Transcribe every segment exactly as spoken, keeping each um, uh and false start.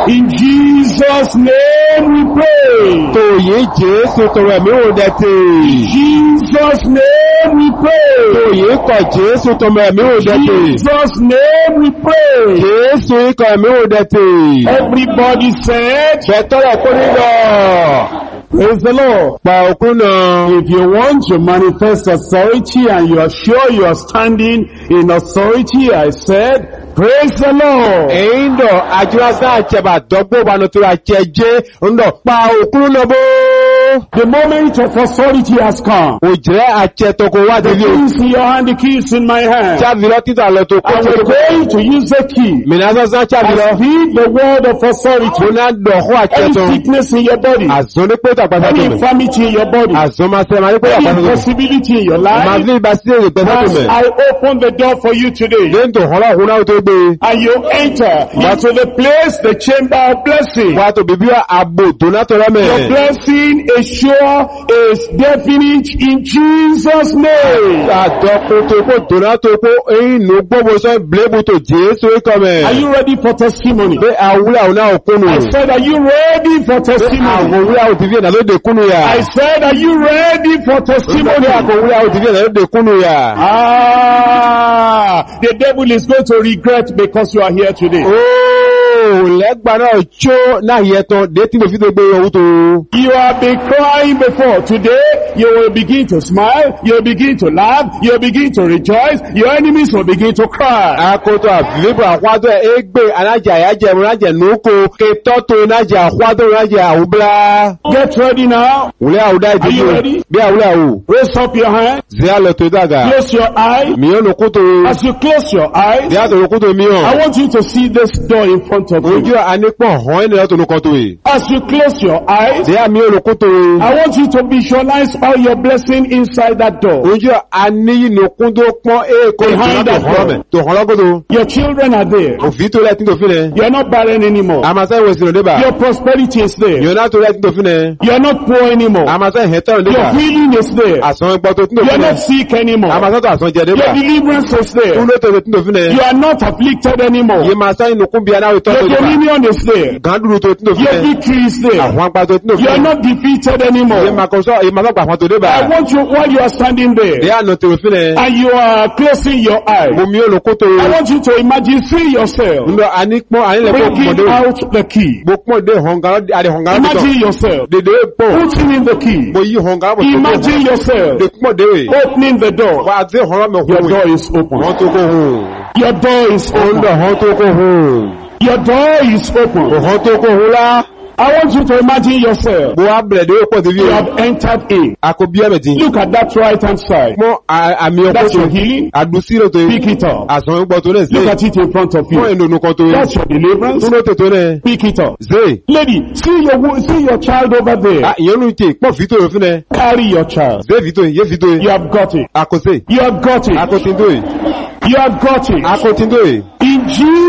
In Jesus' name we pray. Tòyí Jésù tọrọ ẹ̀mí òdẹ̀tì. In Jesus' name we pray. Tòyí kọ̀ Jésù tọrọ ẹ̀mí òdẹ̀tì. In Jesus' name we pray. Jésù ikọ̀ ẹ̀mí òdẹ̀tì. Everybody said, Bẹ̀tọ́rọ̀ kó nílọ̀. praise the Lord. Pa òkú náà. If you want to manifest authority and you are sure you are standing in authority, I said, praise the Lord. Èyí ndọ̀ àjúwásá àjẹbà dọ́gbó wánú tó àjẹjẹ́ ndọ̀ pa òkú náà bó. The moment of authority has come. Òjẹ́ àjẹtọkọ wá The délé. keys in your hand, the keys in my hand. Chábìlọ́ títà lọ tó kó And tó we're kó. going to use the key. Mìíràn sọ́sán I chábìlọ́. speak the word of Mo authority. náà dọ̀kọ́ Any àjẹtọ̀. sickness in your body. Àzọ́ ní pé tàpátá Any tó mẹ́. infirmity in your body. Àzọ́ máa sẹ́ máa ní pé Any tàpátá tó mẹ́. impossibility in your Màá life. fi ibà sí èrè pẹ̀lú tó As mẹ́. I open the door for you today. Lẹ́ńtò ọ̀rọ̀ òun náà tó gbé. And you enter into the place, the chamber of blessing. Wà á tó bíbí àbò tó náà tọ́lá Your mẹ́. blessing is sure, is definite in Jesus' name. Àdọ́kùn tó kó tó náà tó kó eyín nù gbọ́bọ̀ sọ blébù tó Jésù ikọ̀ mẹ́. Are you ready for testimony? Pé àwúrà òun náà kúnnù. I said, are you ready for Pé testimony? àwòrán òtìfí ẹ̀nà ló dé kúnnù yà. I said, are you ready for Pé testimony? àwòrán òtìfí ẹ̀nà ló dé kúnnù yà. Ah, the devil is going to regret because you are here today. Ooo lẹ́gbà náà jó náà yẹ tán dé tí mo fi tó gbé owó tó. You have been crying before. Today, you will begin to smile, you will begin to laugh, you will begin to rejoice, your enemies will begin to cry. Akoto àfìlébù àkwádọ́ égbè anájà àyájẹ̀ múnájẹ̀ nókò kétọ́tò nájà àkwádọ́ nájà àwúblá. Get ready now. Wùlé àwúdá Are you ìdíjú. ready? Bí àwúlé àwù. Raise up your hand. Zé àlọ́ tó dàgà. Close your eye. Mìíràn lókútó. As you close your eyes, Bí àtò lókútó I mìíràn. want you to see this door in front of Ojú you. ànípọ̀ hàn ènìyàn tó lókọ́ tó yìí. As you close your eyes, Zé àmì olókútó. I want you to visualize all your blessing inside that door. Ojú àníyí nòkún tó pọ́n èèkó Behind that door. tó hàn lọ́gọ́dọ̀. Your children are there. Òfin tó lẹ́tí tó fi nẹ. You're not barren anymore. Àmàsá ìwé ìsìnà débà. Your prosperity is there. Yọ̀nà tó lẹ́tí tó fi nẹ. You're not poor anymore. Àmàsá ìhẹ́tọ̀ débà. Your healing is there. Àsán ẹgbọ́ tó tí tó fi You're nẹ. not sick anymore. Àmàsá tó àsán jẹ Your débà. deliverance is there. Kúló tó tí tó fi nẹ. You are not afflicted anymore. Yé máa sáyìn nùkún bí anáwó tó Your tó débà. dominion is there. Gàndùrú tó tí tó fi Your nẹ. victory is there. Àwọn apá tó tí tó fi You are nẹ. not defeated Yé anymore. máa kọ́ sọ yé máa sọ́gbà àwọn tó débà. I want you, while you are standing Dé there àná tó fi nẹ. and you are closing your eyes, Mo mi olùkótó. I want you to imagine, see yourself Ńlọ ànípọ̀ ànílẹ̀kọ̀ bringing mọ̀dé. out the key. Mo pọ̀ dé họ̀ngàrọ̀ àdé họ̀ngàrọ̀ mi tọ̀. Imagine yourself Dèdè pọ̀. putting in the key. Mo yí họ̀ngàrọ̀ mi tọ̀. Imagine yourself Dè pọ̀ dé. opening the door. Wà á dé họ̀ngàrọ̀ mi Your hùwì. door is open. Wọ́n tó kó hùn. Your door is Ńlọ open. hàn tó kó hùn. Your door is open. Hàn tó kó hùn lá. I want you to imagine yourself. Bo wá bẹ̀rẹ̀ dé pọ̀ tv You o. have entered in. Àkóbí ẹ̀mẹ̀tì. Look at that right hand side. Mọ́ àmì That's ọkọ̀ your tó. healing. Àdùsí ló tó yẹ. Pick it up. Àsàn gbọ́ tó lẹ̀ Look sí. at it in front of Mọ́ you. ìnùnú kan tó yẹ. That's your deliverance. Tó ló tètò rẹ̀. Pick it up. Zé. Lady, see your wo- see your child over there. Ìyẹn ló ń tè pọ̀ fìtò rẹ̀ fún ẹ. Carry your child. Zé fìtò yẹ fìtò You yẹ. have got it. Àkọsí. You have got it. Àkọsíndó yìí. You have got it. Àkọsíndó yìí. In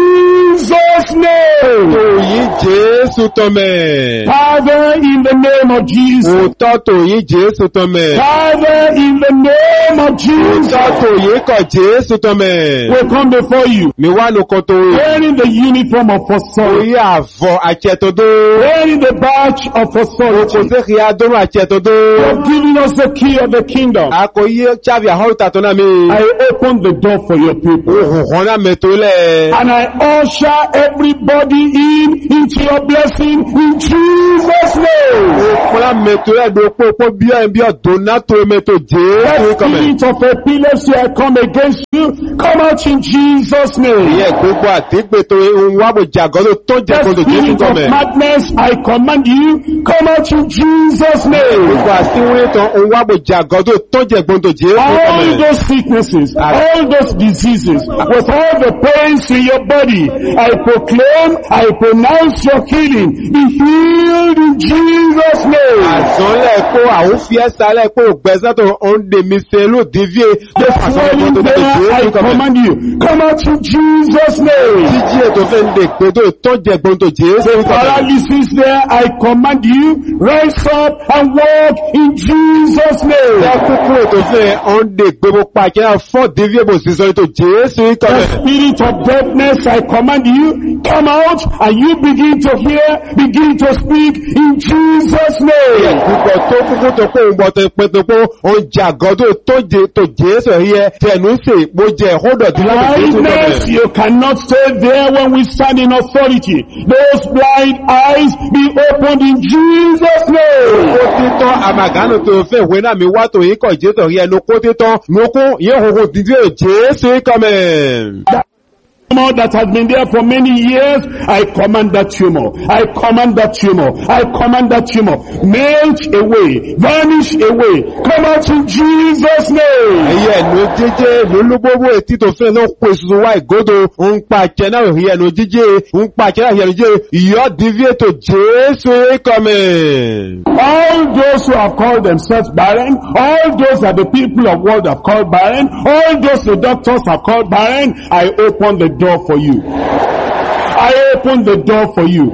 Jesus' name. Tòyí Jésù tọ́mẹ̀. Father, in the name of Jesus. Òótọ́ tòyí Jésù tọ́mẹ̀. Father, in the name of Jesus. Òótọ́ tòyí kọ̀ Jésù tọ́mẹ̀. We come before you. Mi wá nu kan tó yẹ. Wearing the uniform of authority. Orí àfọ̀ àjẹtọ̀dọ́. Wearing the badge of Kò authority. sí kí a dọ́rọ̀ You àjẹtọ̀dọ́. have given us the key of the kingdom. Àkòyí Chábì àhọ́rùtà tó náà mi. I open the door for your people. Òhùn náà mẹ́tò lẹ̀. And I usher everybody in into your blessing in Jesus' name. Òhùn náà mẹ́tò lẹ̀ dò pópó bí ọ̀ bí ọ̀dọ́ náà tó mẹ́tò Jésù That kọ̀mẹ̀. spirit of epilepsy, I come against you. Come out in Jesus' name. Ìyẹn gbogbo àdégbètò ohun wábò jàgọ́dọ̀ tó jẹ́ That kọ́ńtò Jésù spirit of kọ̀mẹ̀. madness, I command you. Come out in Jesus' name. Gbogbo àsíwé tán ohun wábò jàgọ́dọ̀ tó jẹ́ kọ́ńtò Jésù All kọ̀mẹ̀. those sicknesses, all those diseases, with all the pains in your body, I proclaim, I pronounce your healing. Be healed in Jesus' name. Àzọ́lẹ̀ kó àwọn fi ẹ́sà lẹ̀ kó gbẹ̀sẹ̀ tó ń dè mí ṣe ló dìvíé. The swelling there, I command you. Come out in Jesus' name. Jíjí ètò fẹ́ ń dè pé tó tó jẹ́ kọ́ńtò Jésù kọ̀mẹ̀. Paralysis there, I command you. Rise up and walk in Jesus' name. Ṣé kúkú ètò fẹ́ ń dè pé mo pa kí á fọ́ dìvíé bò sí sọ ètò Jésù The kọ̀mẹ̀. spirit of deafness, I command you. Come out and you begin begin to hear, begin to speak in Jesus' name. Gbogbo tó kúkú tó kó ń bọ̀ tó pé tó kó ń jà gọ́dọ̀ tó jẹ tó Jésù yẹ tẹnu sí mo jẹ ọ̀dọ̀ tí láti Jésù Blindness, you cannot stay there when we stand in authority. Those blind eyes be opened in Jesus' name. Kó títọ́ àmàgánù tó fẹ́ ìwé náà mi wá tó yí kọ̀ Jésù yẹ ló kó títọ́ lókún yẹ́ òhun dídí Jésù kọ́mẹ̀. Tumor that has been there for many years, I command that tumor. I command that tumor. I command that tumor. Melt away. Vanish away. Come out in Jesus' name. Ẹyẹ ẹnu jíjẹ́ lólúgbówó etí tó fẹ́ ló kó ìsúsú wá ìgódò, ń pa àjẹ́ náà rí ẹnu jíjẹ́, ń pa àjẹ́ náà rí ẹnu jíjẹ́, ìyọ́ dìvíé tó Jésù kọ́mẹ̀. All those who have called themselves barren, all those that the people of world have called barren, all those the doctors have called barren, I open the door for you. I open the door for you.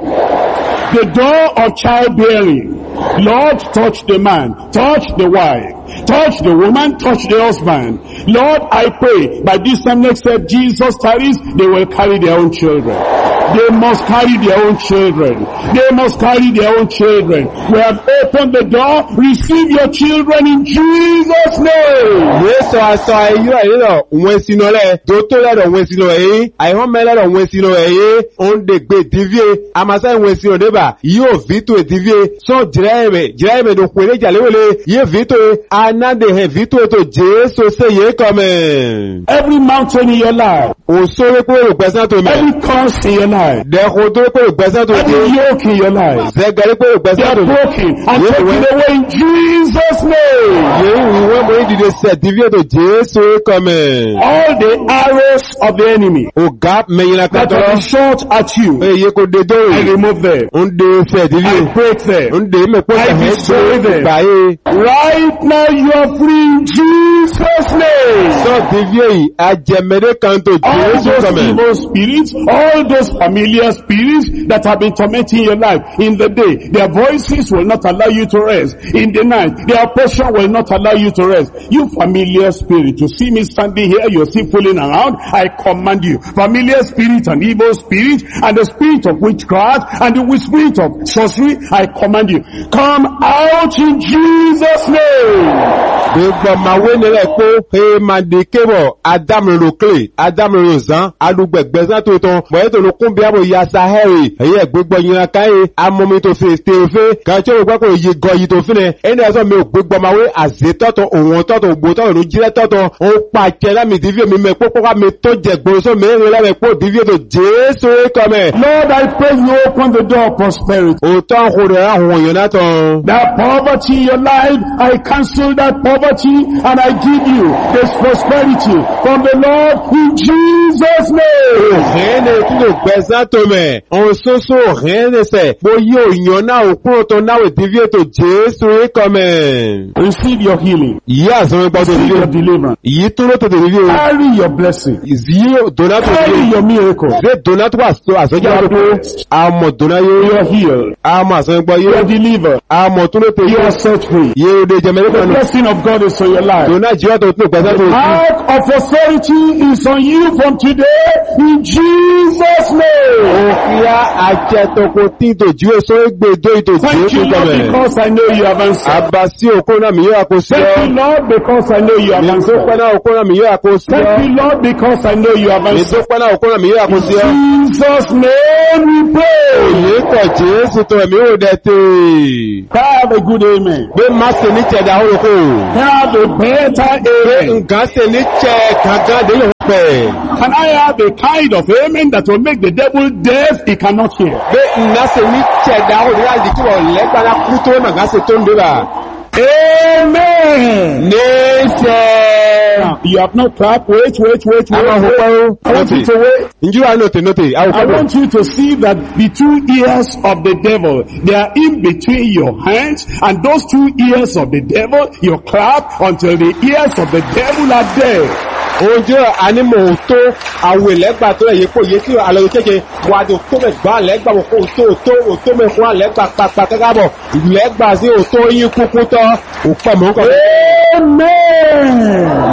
The door of childbearing. Lord, touch the man, touch the wife, touch the woman, touch the husband. Lord, I pray, by this time next year, Jesus tarries, they will carry their own children. They must carry their own children. They must carry their own children. We have opened the door. Receive your children in Jesus' name. Yesu aso ayo ayo won sinu le to to le won sinu e ai hon mele le won sinu e on de gbe divie amasa won sinu deba yo vito e divie so jirebe jirebe do kwere jalewele ye vito anade he vito to Jesu se ye come. Every mountain in your life, o so we ko o gbesan to me, every curse in your life, de ko to ko o gbesan to every yoke in your life, ze gare ko o they gbesan are to broken and taken away in Jesus' name. ye wi won mo di de se divie to Jesu come. All the arrows of the enemy O gap me yin la that ka are shot at you, e ye ko de do I remove them. on de se I divie break them. on de me ko I se destroy them. baye Right now you are free in Jesus' name. so divie yi ajemede kan to All Jesu those come. evil spirits, all those familiar spirits that have been tormenting your life in the day, their voices will not allow you to rest. In the night, their oppression will not allow you to rest. You familiar spirit, you see me standing here, you're still fooling around, I command you. Familiar spirit and evil spirit and the spirit of witchcraft and the spirit of sorcery, I command you. Come out in Jesus' name. Gbogbo ma we ni le po e ma de kebo Adam lo kle Adam lo zan alugbegbe zan to ton mo e to lo kun bi abo ya sahari eye gbogbo yin kan e amomi to fe te fe kan che o gba ko ye go yi to fi ne eni aso mi o gbogbo ma we aze toto ohun toto gbo to lo jire toto o pa ke la mi divie mi me popo ka mi to je gbo so me rin la me po divie to Jesu come. Lord, I pray you open the door of prosperity. O ton ko re ahun yin na ton That poverty in your life, I cancel that poverty and I give you this prosperity from the Lord in Jesus' name. rien ne tu le gbezan to me on so so rien ne se bo yo yan na o kun to na we divie to Jesu come. Receive your healing. Yes, we about to Receive your divie deliverance. yi to lo to divie Carry your blessing. is yi donat Carry your miracle. ze donat was to asoja You are ko blessed. amo You donayo are healed. amo aso gbo You are yo delivered. amo to lo to You are set free. ye o de jemele The kan blessing of God is on your life. donat ji o to to gbezan to Mark of authority is on you from today in Jesus' name. ya aje to ko ti to ji o so gbe do to Thank you, Jesu Lord, come. because I know you have answered. Abasi okona mi yo akosi Thank you, Lord, because I know you have mi so answered. pena okona mi yo akosi Thank you, Lord, because I know you have mi answered. so pena okona mi yo akosi In Jesus' name we pray. ye ko Jesu to mi o de te Have a good amen. be ma se ni che da ho ko Have a better amen. nkan se ni che kankan de yo pe Can I have a kind of amen that will make the devil deaf? He cannot hear. be na se ni che da ho ya di ki o le gba na ku to ma ga se to nde ba Amen. ne se Now, you have not clapped. Wait, wait, wait, wait. ama ho wait. pa I want you to wait. nju a note note a I ho want you to see that the two ears of the devil, they are in between your hands, and those two ears of the devil, you clap until the ears of the devil are dead. ojo animo to awe legba to ye ko ye ti alo keke wa do to me gba legba ko to to o to me kwa legba pa pa ka bo legba si o to yin kuku to o pa mo ko Amen.